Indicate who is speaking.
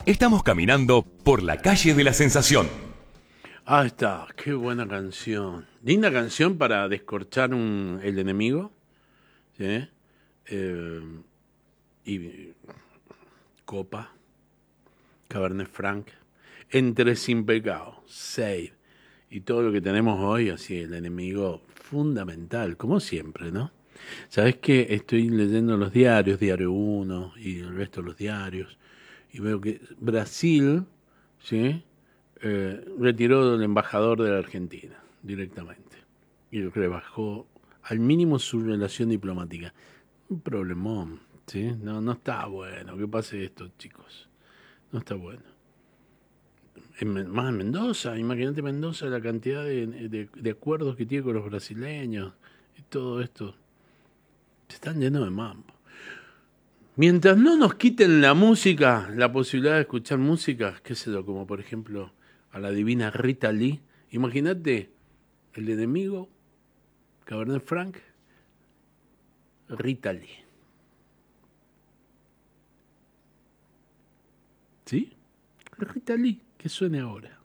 Speaker 1: Estamos caminando por la calle de la sensación.
Speaker 2: Ah, está, qué buena canción. Linda canción para descorchar el enemigo, ¿sí? Eh, y Copa, Cabernet Franc, Entre sin pecado, Save. Y todo lo que tenemos hoy, así, el enemigo fundamental, como siempre, ¿no? ¿Sabes qué? Estoy leyendo los diarios, Diario Uno y el resto de los diarios, y veo que Brasil, ¿sí? Retiró del embajador de la Argentina directamente y rebajó al mínimo su relación diplomática. Un problemón, ¿sí? No, no está bueno que pase esto, chicos. No está bueno. Más en Mendoza, imagínate Mendoza, la cantidad de acuerdos que tiene con los brasileños y todo esto. Se están llenos de mambo. Mientras no nos quiten la música, la posibilidad de escuchar música, qué sé yo, como por ejemplo a la divina Rita Lee, imagínate el enemigo, Cabernet Franc, Rita Lee. ¿Sí? Rita Lee, que suene ahora.